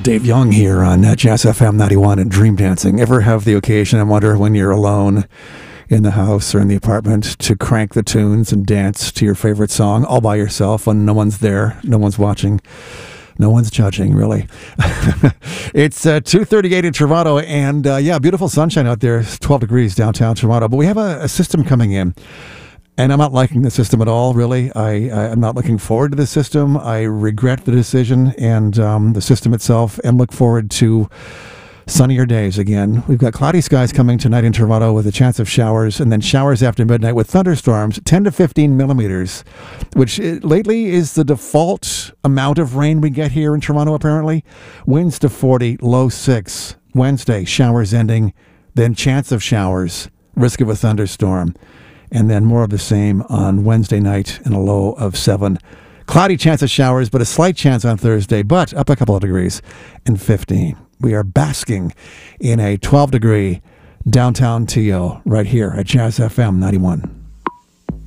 Dave Young here on Jazz FM 91 and Dream Dancing. Ever have the occasion, I wonder, when you're alone in the house or in the apartment, to crank the tunes and dance to your favorite song all by yourself when no one's there, no one's watching, no one's judging, really? It's 2:38 in Toronto, and beautiful sunshine out there. It's 12 degrees downtown Toronto, but we have a system coming in. And I'm not liking the system at all, really. I'm not looking forward to the system. I regret the decision and the system itself, and look forward to sunnier days again. We've got cloudy skies coming tonight in Toronto with a chance of showers, and then showers after midnight with thunderstorms, 10 to 15 millimeters, which lately is the default amount of rain we get here in Toronto, apparently. Winds to 40, low 6. Wednesday, showers ending, then chance of showers, risk of a thunderstorm. And then more of the same on Wednesday night and a low of 7. Cloudy chance of showers, but a slight chance on Thursday, but up a couple of degrees and 15. We are basking in a 12-degree downtown TO right here at Jazz FM 91.